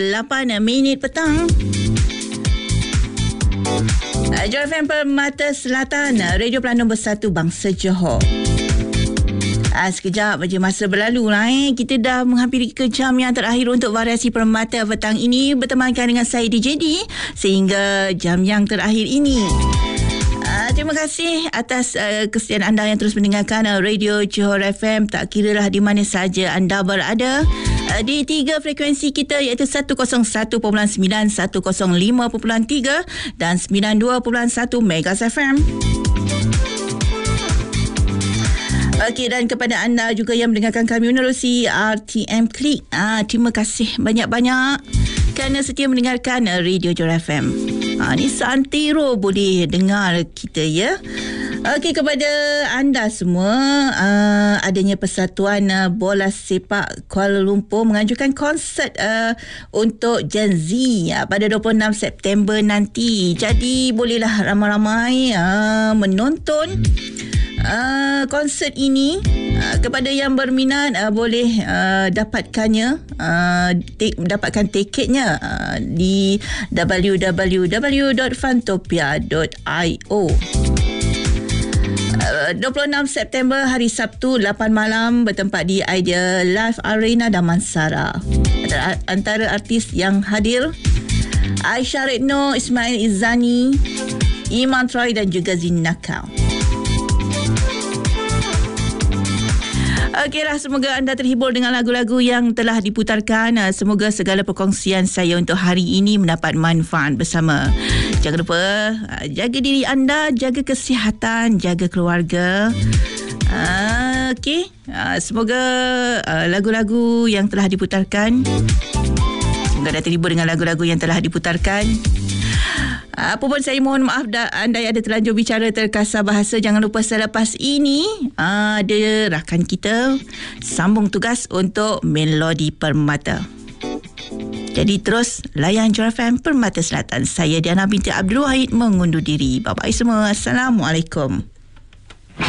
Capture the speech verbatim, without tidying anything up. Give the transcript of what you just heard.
lapan minit petang. Johor F M Permata Selatan, Radio Pelajar nombor satu Bangsa Johor. Ah, sekejap je masa berlalu lah eh. Kita dah menghampiri ke jam yang terakhir untuk variasi Permata petang ini, bertemankan dengan saya D J D sehingga jam yang terakhir ini. Uh, terima kasih atas uh, kesetiaan anda yang terus mendengarkan uh, Radio Johor F M. Tak kiralah di mana saja anda berada, uh, di tiga frekuensi kita iaitu seratus satu perpuluhan sembilan, seratus lima perpuluhan tiga dan sembilan puluh dua perpuluhan satu Megas F M. Okey, dan kepada anda juga yang mendengarkan kami menerusi R T M Klik, ah, terima kasih banyak-banyak kerana setia mendengarkan uh, Radio Johor F M. Ha, ni santero boleh dengar kita ya. Okey, kepada anda semua, uh, adanya Persatuan uh, Bola Sepak Kuala Lumpur menganjurkan konsert uh, untuk Gen Z uh, pada dua puluh enam September nanti. Jadi bolehlah ramai-ramai uh, menonton Uh, konsert ini. Uh, kepada yang berminat uh, boleh uh, dapatkannya, uh, te- dapatkan tiketnya uh, di w w w dot fantopia dot i o. Uh, dua puluh enam September hari Sabtu lapan malam bertempat di Idea Live Arena Damansara. Antara, antara artis yang hadir Aisyah Retno, Ismail Izzani, Iman Troy dan juga Zinaka. Okeylah, semoga anda terhibur dengan lagu-lagu yang telah diputarkan. Semoga segala perkongsian saya untuk hari ini mendapat manfaat bersama. Jangan lupa jaga diri anda, jaga kesihatan, jaga keluarga. Okey, semoga lagu-lagu yang telah diputarkan, semoga anda terhibur dengan lagu-lagu yang telah diputarkan. Apa pun saya mohon maaf dah anda yang ada terlanjur bicara terkasar bahasa. Jangan lupa selepas ini ada rakan kita sambung tugas untuk Melodi Permata. Jadi terus layan Johor F M Permata Selatan. Saya Diana binti Abdul Wahid mengundur diri. Bye bye semua. Assalamualaikum.